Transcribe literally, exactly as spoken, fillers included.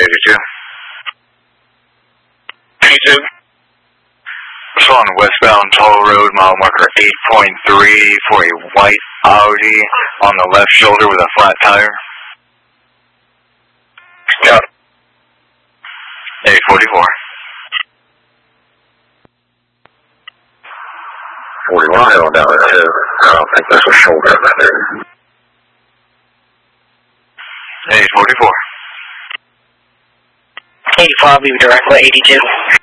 eighty-two. eighty-two. On westbound Toll Road, mile marker eight point three for a white Audi on the left shoulder with a flat tire. Got eight forty-four. forty-one on down there too. I don't think that's a shoulder right there. eight forty-four. eighty-five, leave direct for eighty-two.